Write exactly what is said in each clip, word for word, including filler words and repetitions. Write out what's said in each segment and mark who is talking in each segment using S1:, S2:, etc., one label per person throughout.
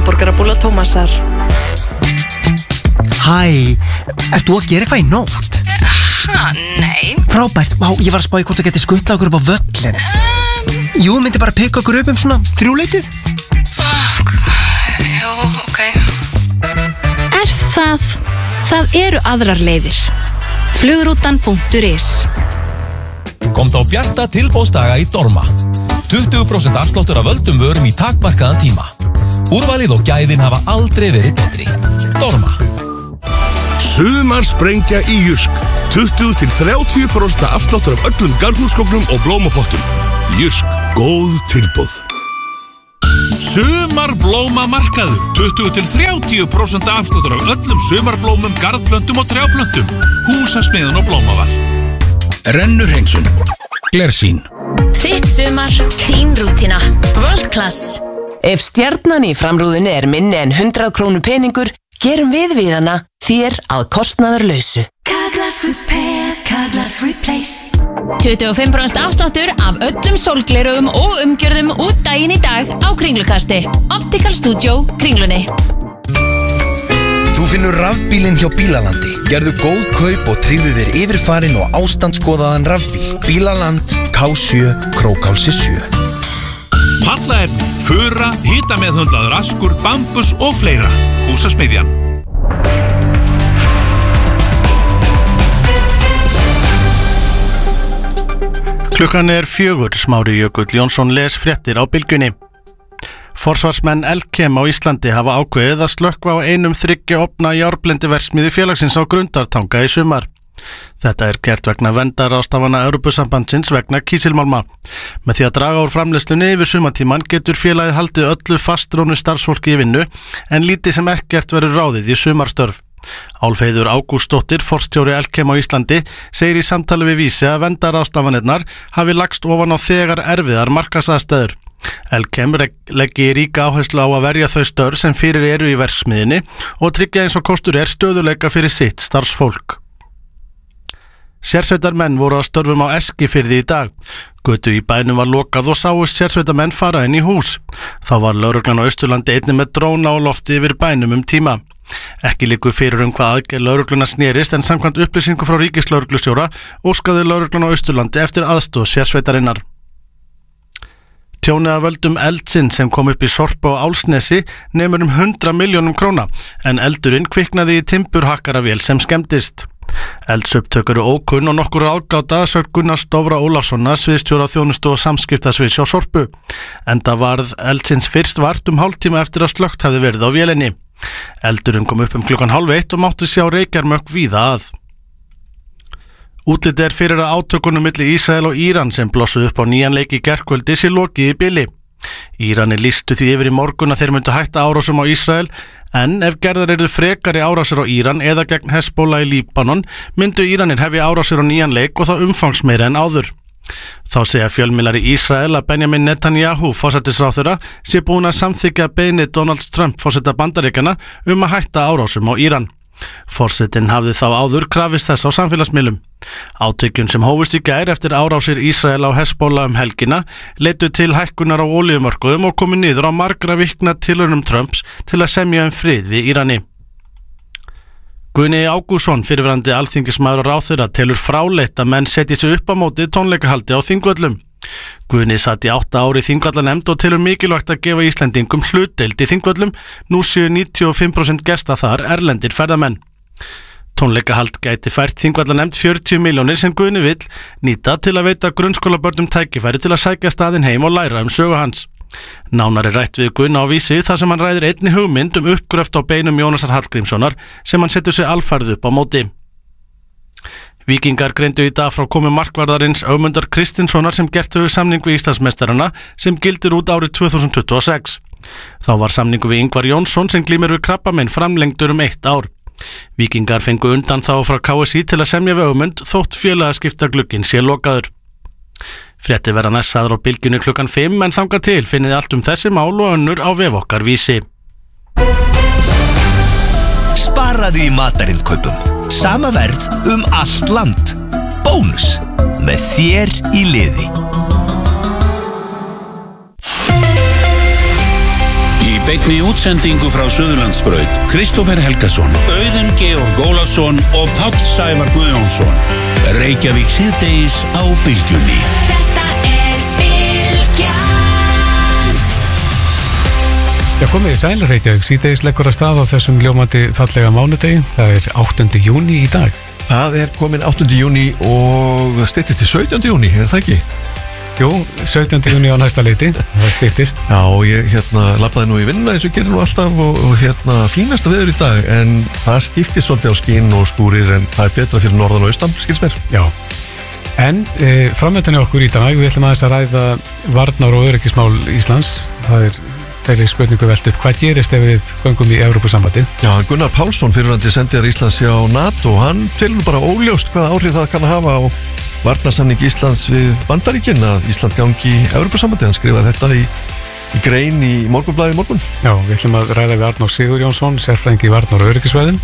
S1: hamborgarabúlla Tómasar.
S2: Hæ, ert þú að gera eitthvað í nótt?
S1: Ha, nei.
S2: Frábært, Vá, ég var að spá í hvort þú geti skutlað okkur upp á völlin. um, Jú, myndi bara pikka okkur upp um svona þrjúleitið.
S1: Jó, ok.
S3: Er það? Það eru aðrar leiðir. Flugrútan punktur is.
S4: Komdu á bjarta tilboðsdaga í Dorma. tuttugu prósent afsláttur af völdum vörum í takmarkaðan tíma. Úrvalið og gæðin hafa aldrei verið betri. Dorma.
S5: Sumarsprengja í Jysk. tuttugu til þrjátíu prósent afsláttur af öllum garðhúsgögnum og blómapottum. Jysk, góð tilboð.
S6: Sumarblómamarkaður. tuttugu til þrjátíu prósent afsláttur af öllum sumarblómum, garðplöntum og trjáplöntum. Húsasmiðun og blómaval. Rennur hreinsun. Glersín.
S3: Þitt sumar, þín rútína. World Class.
S7: Ef stjarnan í framrúðinni er minni en hundrað krónu peningur, gerum við við hana þér að kostnaðarlausu.
S8: Carglass Repair, Carglass Replace.
S3: tuttugu og fimm prósent afsláttur af öllum sólglerugum og umgjörðum út daginn í dag á Kringlukasti. Optical Studio, Kringlunni.
S9: Þú finnur rafbílinn hjá Bílalandi. Gerðu góð kaup og tryggðu þér yfirfarin og ástandskoðaðan rafbíl. Bílaland, K sjö, Krókálsi sjö.
S6: Pallaefni, fura, hitameðhöndlaður askur, bambus og fleira. Húsasmiðjan.
S10: Klukkan er fjögur, Smári Jökull Jónsson les fréttir á Bylgjunni. Forsvarsmenn Elkem á Íslandi hafa ákveðið að slökkva á einum þriggja opna járnblendiverksmiðju félagsins á Grundartanga í sumar. Þetta er gert vegna verndarástafana Evrópusambandsins vegna kísilmálma. Með því að draga úr framleiðslunni yfir sumartíman getur félagið haldið öllu fastráðnu starfsfólki í vinnu en lítið sem ekkert verður ráðið í sumarstörf. Álfheiður Ágústsdóttir, forstjóri Elkem á Íslandi, segir í samtali við Vísi að verndarástafanirnar hafi lagst ofan á þegar erfiðar markaðsaðstæður. Elkem leggi ríka áherslu á að verja þau störf sem fyrir eru í verksmiðinni og tryggja eins og kostur er stöðuleika fyrir sitt starfsfólk. Sérsveitarmenn voru að störfum á Eskifirði í dag. Götu í bænum var lokað og sáust sérsveitarmenn fara inn í hús. Þá var lögreglan á Austurlandi einnig með dróna á lofti yfir bænum um tíma. Ekki liggur fyrir um hvað aðgerð lögregluna snerist en samkvæmt upplýsingu frá ríkislögreglustjóra óskaði lögreglan á Austurlandi eftir aðstoð sérsveitarinnar. Tjónið af völdum eldsins sem kom upp í Sorpu á Álsnesi nemur um hundrað milljónum króna en eldurinn kviknaði í timburhakkaravél sem skemmdist. Eldsupptök eru ókunn og nokkur ágáta að sögn Gunnars Dofra Ólafssona, sviðsstjóra þjónustu og samskiptasviðs hjá Sorpu. Enda varð eldsins fyrst vart um hálftíma eftir að slökkt hafði verið á vélinni. Eldurinn kom upp um klukkan hálf eitt og mátti sjá reykjarmökk víða að. Útlit er fyrir að átökunum milli Ísrael og Íran sem blossuðu upp á nýjan leik í gærkvöldi sé lokið í bili. Írani lýstu því yfir í morgun að þeir myndu hætta árásum á Ísrael en ef gerðar eru frekari árásir á Íran eða gegn Hezbollah í Líbanon myndu Íranir hefja árásir á nýjan leik og það umfangsmeira en áður. Þá segja fjölmiðlar í Ísrael að Benjamin Netanyahu, forsætisráðherra, sé búin að samþykkja beiðni Donald Trump, forseta Bandaríkjanna, um að hætta árásum á Íran. Forsetinn hafði þá áður krafist þess á samfélagsmiðlum. Átökjun sem hófust í gær eftir árásir Ísrael á Hezbollah um helgina leiddu til hækkunar á olíumörkuðum og komu niður á margra vikna tilraunum Trumps til að semja um frið við Írani. Guðni Ágússon, fyrrverandi alþingismaður og ráðherra, telur fráleitt að menn setji sig upp á móti tónleikahaldi á Þingvöllum. Guðni satt í átta ári í Þingvallanemnd og telur mikilvægt að gefa Íslendingum hlutdeild í Þingvöllum. Nú séu níutíu og fimm prósent gesta þar erlendir ferðamenn. Tónleikahald gæti fært Þingvallanemnd fjörutíu milljónir sem Guðni vill nýta til að veita grunnskólabörnum tækifæri til að sækja staðinn heim og læra um sögu hans. Nánar er rætt við Guðna á Vísi þar sem hann ræðir einni hugmynd um uppgröft á beinum Jónasar Hallgrímssonar sem hann setur sig alfarið upp á móti. Víkingar greindu í dag frá komu markvarðarins Ögmundar Kristinssonar sem gert hefur samning við Íslandsmeistarana sem gildir út árið tvö þúsund tuttugu og sex. Þá var samningu við Ingvar Jónsson sem glímir við krabbamein framlengdur um eitt ár. Víkingar fengu undan þá frá K S I til að semja við Ögmund þótt félagaskipta glugginn sé lokaður. Frétti verða næssaður á Bylgjunni klukkan fimm en þangað til finnið allt um þessi mál og önnur á vef okkar Vísi.
S11: Sparaðu í matarinkaupum. Sama verð um allt land. Bónus með þér í liði.
S6: Í beinni útsendingu frá Suðurlandsbraut, Kristófer Helgason, Auðun Georg Ólafsson og Páll Sævar Guðjónsson. Reykjavík síðdegis á Bylgjunni.
S3: Þetta er Bylgjan.
S12: Já, komið í sæl, Reykjavík síðdegis leggur að stað á þessum ljómandi fallega mánudegi. Það er áttunda júní í dag.
S13: Það er komin áttunda júní og styttist til sautjánda júní, er það ekki?
S12: Jú, sautjánda júní á næsta leiti, það styttist.
S13: Já, ég hérna labbaði nú í vinnuna eins og gerir nú alltaf og, og hérna fínasta veður í dag, en það skiptist svolítið á skinn og skúrir, en það er betra fyrir norðan og austan, skils mér.
S12: Já, en e, framöndan í okkur í dag, við ætlum aðeins að ræða varnar- og öryggismál Íslands. Það er þeirri spurningu velt upp, hvað gerist ef við göngum í Evrópusambandið?
S13: Já, Gunnar Pálsson, fyrirverandi sendiherra Íslands hjá NATO, hann telur bara óljóst hvaða áhrif það kann að hafa á varnarsamning Íslands við Bandaríkin að Ísland gangi í Evrópusambandið. Hann skrifaði þetta í, í grein í Morgunblaðið morgun.
S12: Já, við ætlum að ræða við Arnór Sigurjónsson, sérfræðingi í varnar- og öryggisvæðum,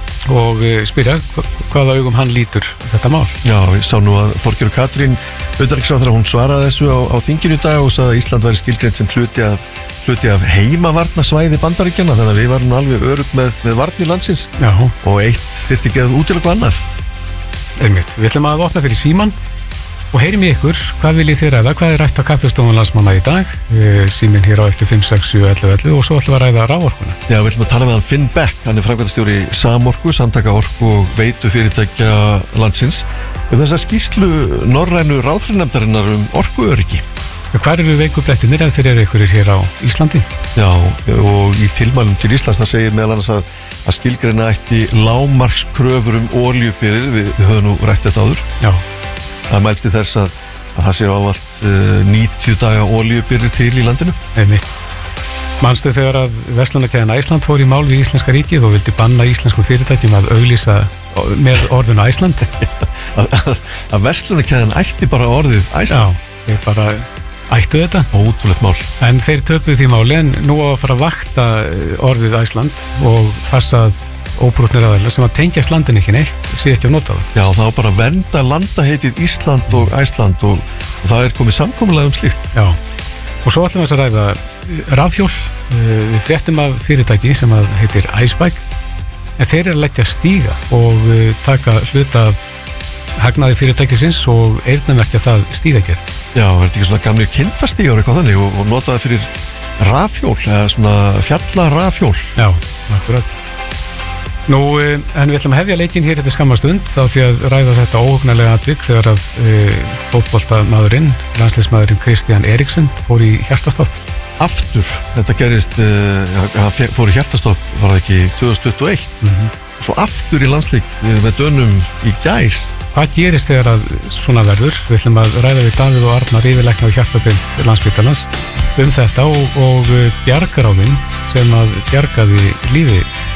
S12: og spyrja hvaða augum hann lítur þetta mál.
S13: Já, ég sá nú að Þorgerður Katrín utanríkisráðherra, hún svaraði þessu á, á þinginu í dag og sagði að Ísland væri skilgreint sem hluti af, hluti af heimavarnasvæði Bandaríkjanna, þannig að við varum alveg örugg með, með varnir landsins.
S12: Já.
S13: Og eitt þyrfti ekki að útiloka annað.
S12: Einmitt, við ætlum að opna fyrir síman og heyrim í ykkur, hvað viljið þið ræða, hvað er rætt á kaffistofun landsmanna í dag, síminn hér á eftir fimm sex sjö ellefu ellefu og svo ætlum við að ræða raforkuna.
S13: Já, við ætlum að tala með hann Finn Beck, hann er framkvæmdastjóri Samorku, samtaka orku og veitu fyrirtækja landsins, um þessa skýrslu norrænu ráðherranefndarinnar um orkuöryggi.
S12: Hvað eru veikublettinir ef þeir eru ykkur hér á Íslandi?
S13: Já, og í tilmælum til Íslands það segir meðal annars að, að skilgreina ætti lágmarkskröfur um olíubirgðir, við, við höfum nú rætt þetta áður.
S12: Já.
S13: Það mælst í þess að, að það sé ávallt uh, níutíu daga olíubirgðir til í landinu.
S12: Einmitt. Manstu þegar að verslunarkeðjan Æsland fór í mál við íslenska ríkið og vildi banna íslenskum fyrirtækjum að auglýsa með orðinu Æsland?
S13: að að verslunarkeðjan ætti bara orðið Æsland?
S12: Já, ég bara ættu þetta.
S13: Ótrúlegt mál.
S12: En þeir töpuð því máli, en nú á að fara að vakta orðið Æsland og passa að óbrútnir aðeins sem að tengjast landin ekki neitt sé ekki að nota það.
S13: Já, það á bara að vernda landaheitið Ísland og Æsland og, og það er komið samkomulega um slíkt.
S12: Já, og svo ætlum við að ræða rafhjól. Við fréttum af fyrirtæki sem að heitir Icebike, en þeir eru að leggja stíga og taka hluta af hagnaði fyrirtækisins og eyrnamerkja það stígagerð.
S13: Já, er þetta ekki svona gamli kindastígar eitthvað þannig og, og nota það fyrir rafhjól eða svona fjallarafhjól?
S12: Já, akkurat. Nú, en við ætlum að hefja leikinn hér eftir skammastund þá því að ræða þetta óhugnarlega atvik þegar að e, fótboltamaðurinn, landsliðsmaðurinn Kristján Eriksson fór í hjartastopp.
S13: Aftur, þetta gerist, hann uh, fór í hjartastopp, var það ekki tvö þúsund tuttugu og eitt,
S12: mm-hmm.
S13: Svo aftur í landsleik með Dönum í gær.
S12: Hvað gerist þegar að svona verður? Við ætlum að ræða við Davíð og Arnar yfirlækna á hjartadeild Landspítalans um þetta og, og bjargaráðin sem að bjargaði lífi